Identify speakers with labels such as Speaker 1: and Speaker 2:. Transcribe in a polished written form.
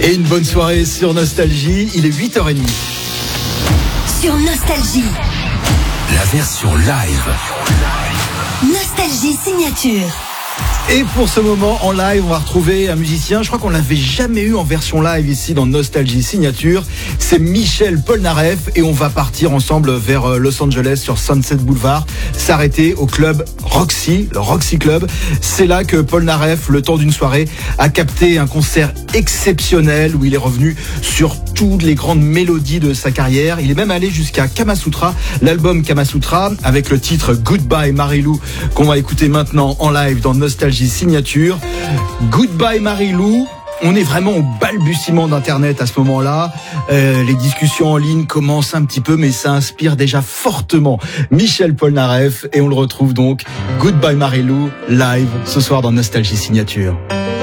Speaker 1: Et une bonne soirée sur Nostalgie, il est 8h30.
Speaker 2: Sur Nostalgie,
Speaker 3: la version live.
Speaker 2: Nostalgie signature.
Speaker 1: Et pour ce moment en live, on va retrouver un musicien, je crois qu'on l'avait jamais eu en version live ici dans Nostalgie Signature. C'est Michel Polnareff et on va partir ensemble vers Los Angeles sur Sunset Boulevard, s'arrêter au club Roxy, le Roxy Club. C'est là que Polnareff, le temps d'une soirée, a capté un concert exceptionnel où il est revenu sur toutes les grandes mélodies de sa carrière. Il est même allé jusqu'à Kamasutra, l'album Kamasutra, avec le titre Goodbye Marilou qu'on va écouter maintenant en live dans Nostalgie Signature. Goodbye Marilou. On est vraiment au balbutiement d'Internet à ce moment-là. Les discussions en ligne commencent un petit peu, mais ça inspire déjà fortement Michel Polnareff. Et on le retrouve donc, Goodbye Marilou, live, ce soir dans Nostalgie Signature.